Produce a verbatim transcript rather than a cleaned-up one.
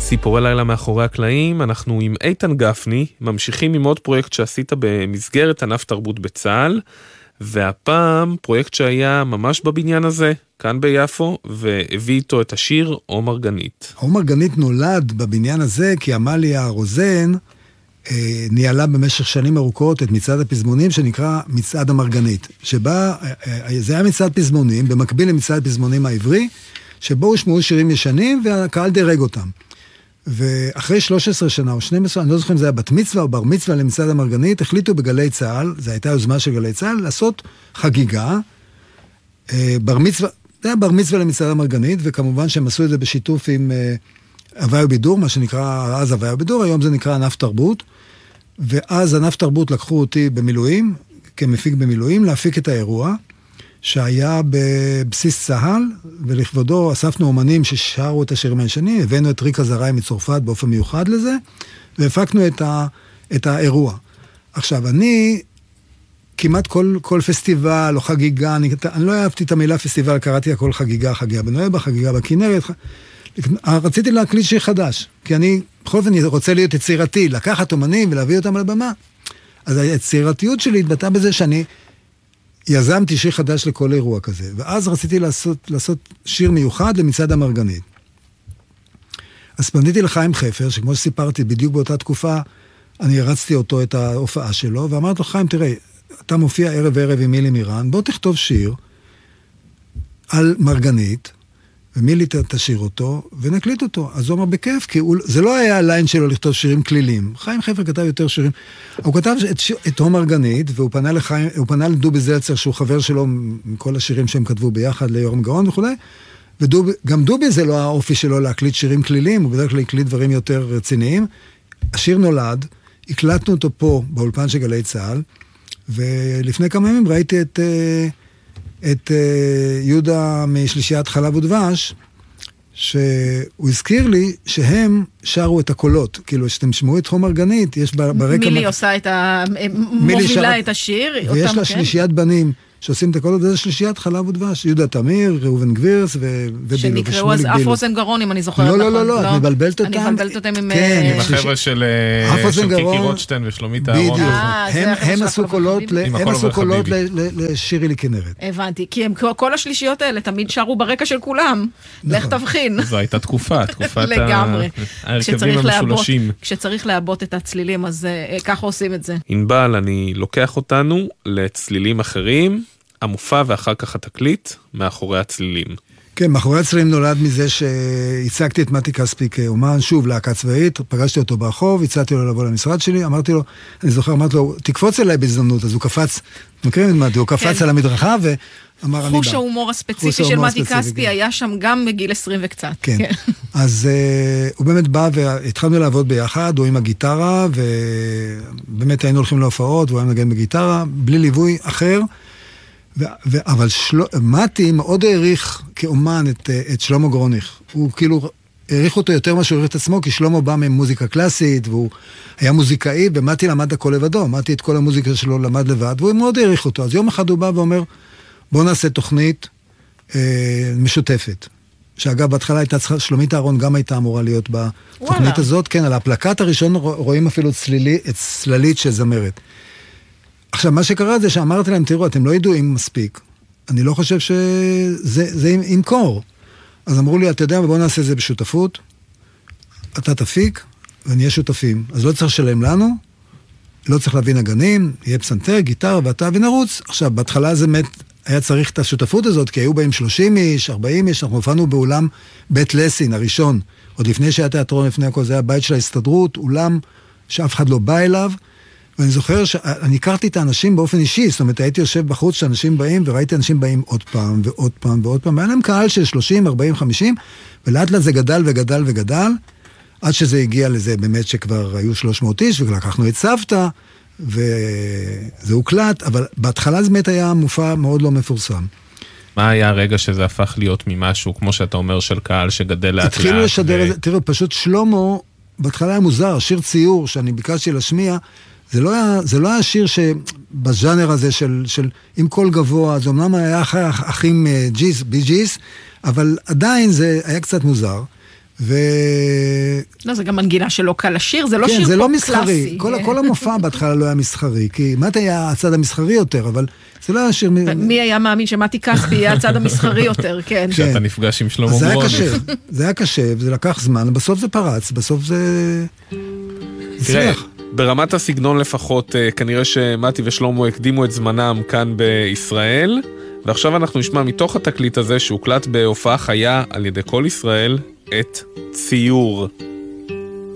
סיפורי לילה מאחורי הקלעים, אנחנו עם איתן גפני, ממשיכים עם עוד פרויקט שעשית במסגרת ענף תרבות בצה"ל, והפעם פרויקט שהיה ממש בבניין הזה, כאן ביפו, והביא איתו את השיר עומר גנית. עומר גנית נולד בבניין הזה, כי עמליה רוזן אה, ניהלה במשך שנים ארוכות את מצעד הפזמונים, שנקרא מצעד המרגנית, שבה, אה, זה היה מצעד פזמונים, במקביל למצעד הפזמונים העברי, שבו הושמעו שירים ישנים, והקהל דירג אותם. ואחרי שלוש עשרה שנה או שתים עשרה, אני לא זוכר אם זה היה בת מצווה או בר מצווה למצעד המרגנית, החליטו בגלי צה"ל, זו הייתה יוזמה של גלי צה"ל, לעשות חגיגה, בר מצווה, זה היה בר מצווה למצעד המרגנית, וכמובן שהם עשו את זה בשיתוף עם הוואי ובידור, מה שנקרא אז הוואי ובידור, היום זה נקרא ענף תרבות, ואז ענף תרבות לקחו אותי במילואים, כמפיק במילואים, להפיק את האירוע, שהיה בבסיס צהל, ולכבודו אספנו אומנים ששרו את השירים הישנים, הבאנו את ריקה זרעי מצרפת באופן מיוחד לזה, והפקנו את, ה, את האירוע. עכשיו, אני כמעט כל, כל פסטיבל או חגיגה, אני, אני לא אהבתי את המילה פסטיבל, קראתי הכל חגיגה, חגיגה בנואבה, חגיגה בכנרת, רציתי להקליט שיר חדש, כי אני בכל אופן רוצה להיות יצירתי, לקחת אומנים ולהביא אותם על הבמה. אז היצירתיות שלי התבטאה בזה שאני יזמתי שיר חדש לכל אירוע כזה, ואז רציתי לעשות, לעשות שיר מיוחד למצעד המרגנית. אז פניתי לחיים חפר, שכמו שסיפרתי, בדיוק באותה תקופה, אני הרצתי אותו את ההופעה שלו, ואמרתי לו, חיים, תראה, אתה מופיע ערב ערב עם מילי מירן, בוא תכתוב שיר על מרגנית, ומילי תשאיר אותו, ונקליט אותו. אז הוא אמר בכיף, כי הוא, זה לא היה הליין שלו לכתוב שירים כלילים. חיים חפר כתב יותר שירים. הוא כתב את, את עומר גנית, והוא פנה לחיים, הוא פנה לדובי זלצר, שהוא חבר שלו מכל השירים שהם כתבו ביחד, ליורם גאון וכו'. וגם דובי זה לא האופי שלו להקליט שירים כלילים, הוא בדרך כלל הקליט דברים יותר רציניים. השיר נולד, הקלטנו אותו פה, באולפן של גלי צה"ל, ולפני כמה ימים ראיתי את... את uh, יהודה משלישיית חלב ודבש, שהוא הזכיר לי שהם שרו את הקולות, כאילו שאתם שמעו את עומר גנית, יש ברקע... מילי עושה את ה... מובילה את השיר. ויש לה שלישיית בנים שעושים את הקולות, וזה שלישיית חלב ודבש, יהודה תמיר, ראובן גבירס ובילו. שנקראו אז אף אוזן גרון, אם אני זוכרת נכון. נכון. לא, לא, לא, את מבלבלת אותם. אני מבלבלת אותם עם... כן, עם החבר'ה של קיקי רוטשטיין ושלומית אהרון. בדיוק. הם עשו קולות לשירי לכנרת. הבנתי, כי כל השלישיות האלה תמיד שרו ברקע של כולם. לך תבחין. זו הייתה תקופה, תקופת ההרכבים המשולשים. כשצריך לעבות את הצלילים, אז ככה עושים את זה. ענבל, אני לוקח אותנו לצלילים אחרים, המופע ואחר כך התקליט, מאחורי הצלילים. כן, מאחורי הצלילים נולד מזה שהצגתי את מתי כספי כאומן, שוב, להקה צבאית, פגשתי אותו ברחוב, הצעתי לו לבוא למשרד שלי, אמרתי לו, אני זוכר, אמרתי לו, תקפוץ אליי בהזדמנות, אז הוא קפץ, מכירים את מתי, הוא קפץ על המדרכה ואמר, אני בא. חוש ההומור הספציפי של מתי כספי היה שם גם בגיל עשרים וקצת. כן, אז הוא באמת בא והתחלנו לעבוד ביחד, הוא עם הגיטרה, ובאמת היינו הולכים להופעות, והוא היה מנגן בגיטרה, בלי ליווי אחר, ו- ו- אבל של... מתי מאוד העריך כאומן את, את שלמה גרוניך. הוא כאילו העריך אותו יותר מה שהוא העריך את עצמו, כי שלמה בא ממוזיקה קלאסית, והוא היה מוזיקאי, ומתי למד הכל לבדו. מתי את כל המוזיקה שלו למד לבד, והוא מאוד העריך אותו. אז יום אחד הוא בא ואומר, בוא נעשה תוכנית אה, משותפת. שאגב, בהתחלה הייתה צריכה, שלומית אהרון גם הייתה אמורה להיות בתוכנית וואלה. הזאת. כן, על הפלקט הראשון רואים אפילו צלילי, את צללית של זמרת. עכשיו, מה שקרה זה שאמרתי להם, תראו, אתם לא ידועים מספיק. אני לא חושב שזה זה ימכור. אז אמרו לי, אתה יודע, בואו נעשה זה בשותפות. אתה תפיק, ונהיה שותפים. אז לא צריך לשלם לנו, לא צריך להביא נגנים, יהיה פסנתר, גיטרה, ואתה ונרוץ. עכשיו, בהתחלה זה מת, היה צריך את השותפות הזאת, כי היו בהם שלושים איש, ארבעים איש, אנחנו הופענו באולם בית לסין, הראשון. עוד לפני שהיה תיאטרון, לפני הכל, זה היה בית של ההסתדרות, אולם שאף אחד לא בא אליו, ואני זוכר שאני הכרתי את האנשים באופן אישי, זאת אומרת, הייתי יושב בחוץ שאנשים באים, וראיתי אנשים באים עוד פעם, ועוד פעם, ועוד פעם, והיה להם קהל של שלושים, ארבעים, חמישים, ולאט לאט זה גדל וגדל וגדל, עד שזה הגיע לזה באמת שכבר היו שלוש מאות איש, ולקחנו את סבתא, וזה הוקלט, אבל בהתחלה זה באמת היה מופע מאוד לא מפורסם. מה היה הרגע שזה הפך להיות ממשהו, כמו שאתה אומר, של קהל שגדל לאט לאט? התחילו לשדר את זה, תראו, פשוט שלמה, בהתחלה היה מוזר, שיר ציור שאני ביקשתי להשמיע, זה לא היה, זה לא היה שיר שבז'אנר הזה של, של עם קול גבוה, זה אומנם היה אחים ג'יס, בי ג'יס, אבל עדיין זה היה קצת מוזר. ו... לא, זה גם מנגינה שלא קל לשיר, זה לא כן, שיר זה פופ לא מסחרי. קלאסי. כל, כל המופע בהתחלה לא היה מסחרי, כי מתי היה הצד המסחרי יותר, אבל זה לא היה שיר... מי היה מאמין שמתי כספי יהיה הצד המסחרי יותר, כן. כשאתה נפגש עם שלמה גרוני. זה היה קשה, זה היה קשה, וזה לקח זמן, בסוף זה פרץ, בסוף זה... תראה, ברמת הסגנון לפחות, כנראה שמתי ושלמה הקדימו את זמנם כאן בישראל, ועכשיו אנחנו נשמע מתוך התקליט הזה שהוקלט בהופעה חיה על ידי כל ישראל את ציור.